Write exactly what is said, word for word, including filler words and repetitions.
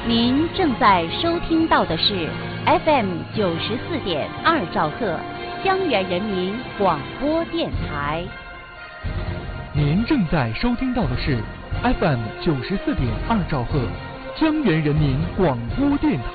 您正在收听到的是 F M 九十四点二兆赫，江源人民广播电台。 您正在收听到的是 F M 九十四点二兆赫，江源人民广播电台。